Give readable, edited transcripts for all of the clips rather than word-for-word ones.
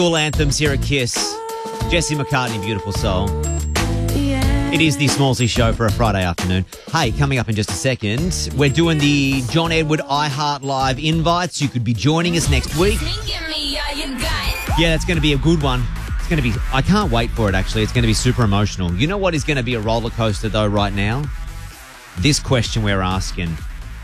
All anthems here at Kiss. Jesse McCartney, Beautiful Soul. It is the Smallsy Show for a Friday afternoon. Hey, coming up in just a second, we're doing the John Edward iHeart Live invites. You could be joining us next week. Yeah, that's going to be a good one. It's going to be, I can't wait for it, actually. It's going to be super emotional. You know what is going to be a roller coaster, though, right now? This question we're asking.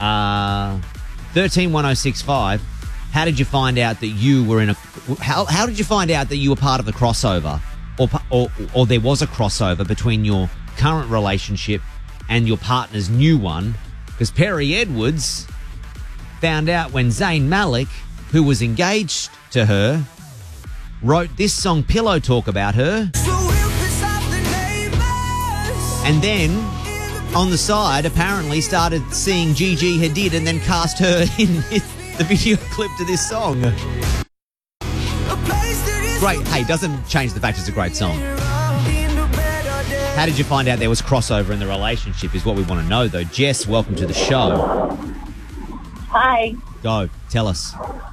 131065. How did you find out that you were in a... How did you find out that you were part of the crossover? Or there was a crossover between your current relationship and your partner's new one? Because Perry Edwards found out when Zayn Malik, who was engaged to her, wrote this song Pillow Talk about her. And then, on the side, apparently started seeing Gigi Hadid and then cast her in the video clip to this song. Great. Hey, doesn't change the fact it's a great song. How did you find out there was crossover in the relationship is what we want to know, though. Jess, welcome to the show. Hi. Go. Tell us.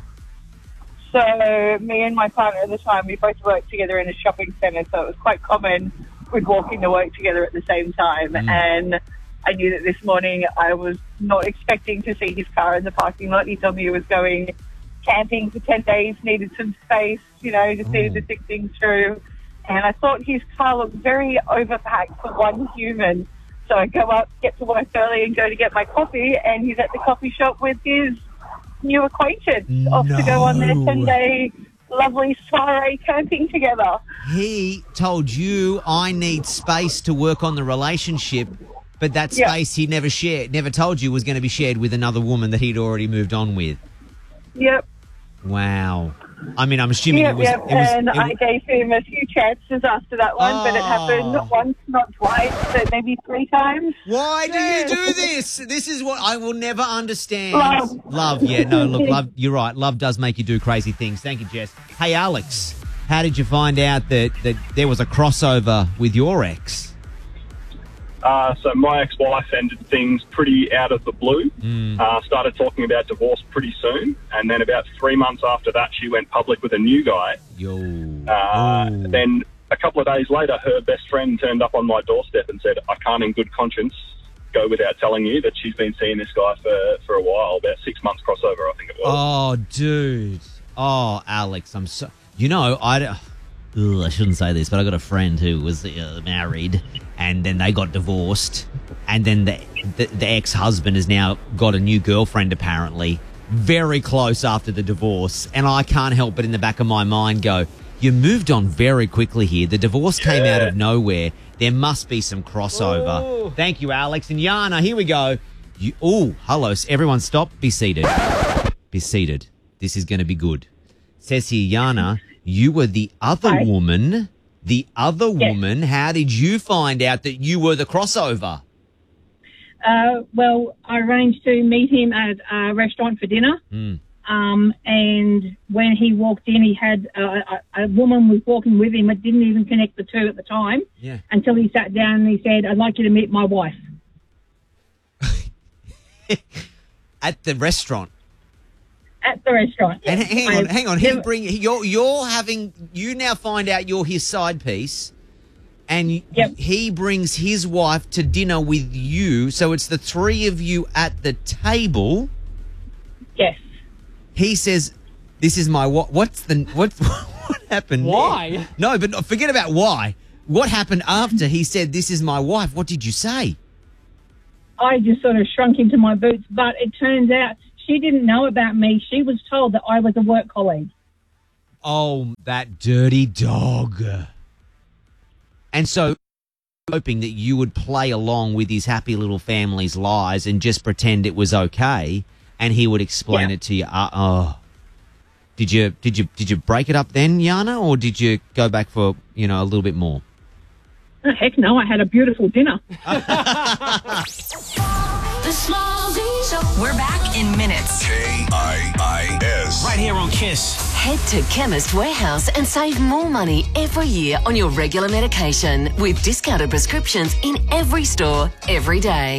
So, me and my partner at the time, we both worked together in a shopping centre, so it was quite common we'd walk into work together at the same time. And I knew that this morning I was not expecting to see his car in the parking lot. He told me he was going camping for 10 days, needed some space, just needed to think things through. And I thought his car looked very overpacked for one human. So I go up, get to work early and go to get my coffee, and he's at the coffee shop with his new acquaintance off to go on their 10-day lovely soiree camping together. He told you, I need space to work on the relationship, but that space he never told you was going to be shared with another woman that he'd already moved on with. Yep. Wow. I mean, I'm assuming it was... I gave him a few chances after that one, but it happened not once, not twice, but maybe 3 times. Why do you do this? This is what I will never understand. Love. Yeah, no, look, love, you're right. Love does make you do crazy things. Thank you, Jess. Hey, Alex, how did you find out that there was a crossover with your ex? So my ex-wife ended things pretty out of the blue, started talking about divorce pretty soon, and then about 3 months after that, she went public with a new guy. Then a couple of days later, her best friend turned up on my doorstep and said, I can't in good conscience go without telling you that she's been seeing this guy for a while, about 6 months crossover, I think it was. Oh, dude. Oh, Alex, I'm so... I shouldn't say this, but I got a friend who was married, and then they got divorced, and then the ex-husband has now got a new girlfriend, apparently, very close after the divorce, and I can't help but in the back of my mind go, you moved on very quickly here. The divorce came out of nowhere. There must be some crossover. Ooh. Thank you, Alex. And Yana, here we go. Hello. Everyone stop. Be seated. Be seated. This is going to be good. It says here, Yana... You were the other woman. The other woman. How did you find out that you were the crossover? Well, I arranged to meet him at a restaurant for dinner. And when he walked in, he had a woman was walking with him. It didn't even connect the two at the time until he sat down and he said, I'd like you to meet my wife. At the restaurant? At the restaurant. And hang on. You now find out you're his side piece, and he brings his wife to dinner with you. So it's the three of you at the table. Yes. He says, "This is my what? What happened? Why? There? No, but forget about why. What happened after he said, "This is my wife"? What did you say? I just sort of shrunk into my boots, but it turns out. She didn't know about me. She was told that I was a work colleague. Oh, that dirty dog. And so, hoping that you would play along with his happy little family's lies and just pretend it was okay, and he would explain it to you. Did you break it up then, Yana, or did you go back for, a little bit more? Oh, heck no, I had a beautiful dinner. The Smallsy Show. We're back in minutes. KIIS. Right here on Kiss. Head to Chemist Warehouse and save more money every year on your regular medication with discounted prescriptions in every store, every day.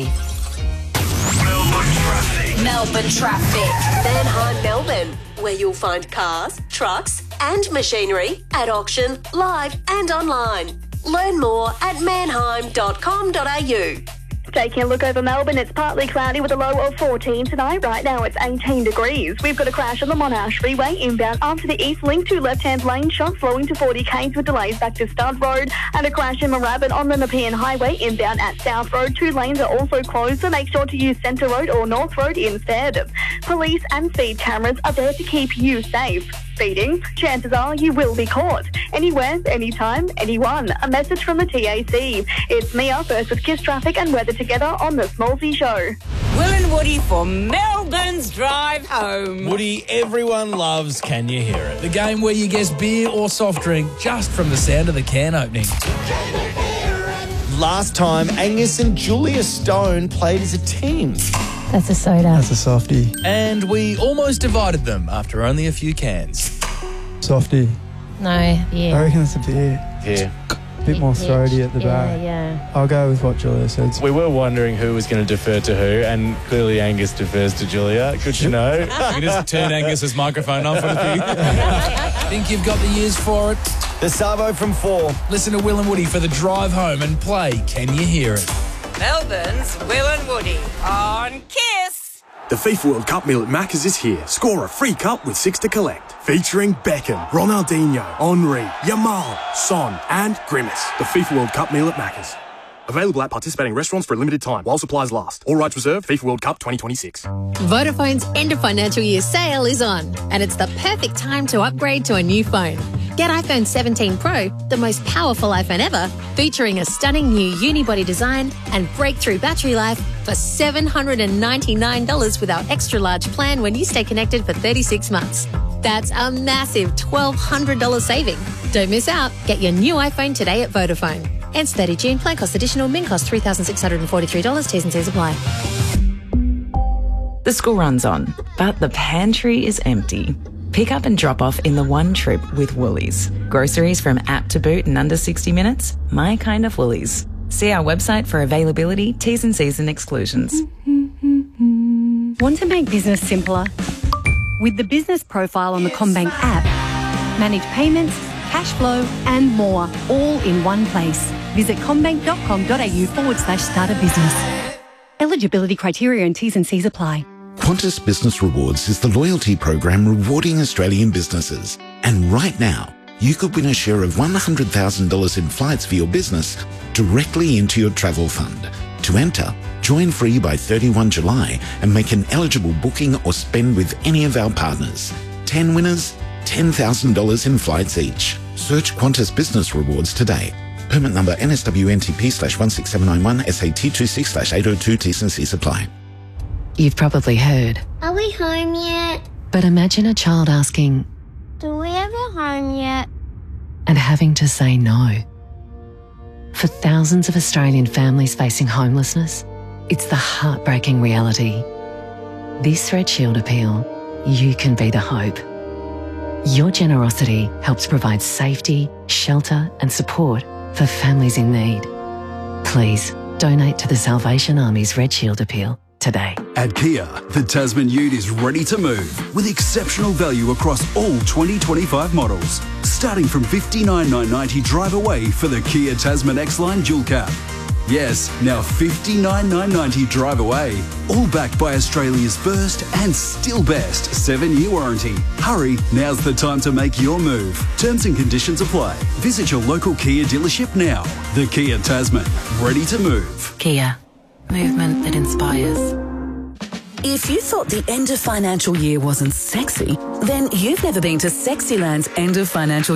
Melbourne traffic. Melbourne traffic. Manhard Melbourne, where you'll find cars, trucks and machinery at auction, live and online. Learn more at manheim.com.au. Taking a look over Melbourne, it's partly cloudy with a low of 14 tonight. Right now it's 18 degrees. We've got a crash on the Monash Freeway inbound after the East Link, 2 left-hand lane shots flowing to 40 k's with delays back to Stud Road, and a crash in Moorabbin on the Nepean Highway inbound at South Road. 2 lanes are also closed, so make sure to use Centre Road or North Road instead. Police and speed cameras are there to keep you safe. Speeding, chances are you will be caught. Anywhere, anytime, anyone. A message from the TAC. It's Mia first with Kiss Traffic and weather together on the Smallsy Show. Will and Woody for Melbourne's Drive Home. Woody, everyone loves Can You Hear It? The game where you guess beer or soft drink just from the sound of the can opening. Last time, Angus and Julia Stone played as a team. That's a soda. That's a softie. And we almost divided them after only a few cans. Softie. No, beer. I reckon it's a beer. Yeah. A bit more throaty at the back. Yeah. I'll go with what Julia said. We were wondering who was going to defer to who, and clearly Angus defers to Julia. Good to know. You can just turn Angus's microphone off for the thing. Think you've got the years for it? The Savo from 4. Listen to Will and Woody for the drive home and play Can You Hear It? Melbourne's Will and Woody on Kiss. The FIFA World Cup meal at Macca's is here. Score a free cup with 6 to collect. Featuring Beckham, Ronaldinho, Henry, Yamal, Son and Grimace. The FIFA World Cup meal at Macca's. Available at participating restaurants for a limited time while supplies last. All rights reserved. FIFA World Cup 2026. Vodafone's end of financial year sale is on, and it's the perfect time to upgrade to a new phone. Get iPhone 17 Pro, the most powerful iPhone ever, featuring a stunning new unibody design and breakthrough battery life for $799 with our extra large plan when you stay connected for 36 months. That's a massive $1,200 saving. Don't miss out. Get your new iPhone today at Vodafone. Ends 30 June. Plan cost additional. Min cost $3,643. T's and C's apply. The school run's on, but the pantry is empty. Pick up and drop off in the one trip with Woolies. Groceries from app to boot in under 60 minutes. My kind of Woolies. See our website for availability, T's and C's and exclusions. Want to make business simpler? With the business profile on the CommBank app, manage payments, cash flow and more, all in one place. Visit commbank.com.au/start a business. Eligibility criteria and T's and C's apply. Qantas Business Rewards is the loyalty program rewarding Australian businesses. And right now, you could win a share of $100,000 in flights for your business directly into your travel fund. To enter, join free by 31 July and make an eligible booking or spend with any of our partners. 10 winners, $10,000 in flights each. Search Qantas Business Rewards today. Permit number NSWNTP/16791 SAT26/802 T's and C's apply. You've probably heard. Are we home yet? But imagine a child asking, Do we have a home yet? and having to say no. For thousands of Australian families facing homelessness, it's the heartbreaking reality. This Red Shield appeal, you can be the hope. Your generosity helps provide safety, shelter and support for families in need. Please donate to the Salvation Army's Red Shield appeal today. At Kia, the Tasman Ute is ready to move with exceptional value across all 2025 models. Starting from $59,990 drive away for the Kia Tasman X-Line Dual Cab. Yes, now $59,990 drive away. All backed by Australia's first and still best 7-year warranty. Hurry, now's the time to make your move. Terms and conditions apply. Visit your local Kia dealership now. The Kia Tasman, ready to move. Kia, movement that inspires. If you thought the end of financial year wasn't sexy, then you've never been to Sexyland's end of financial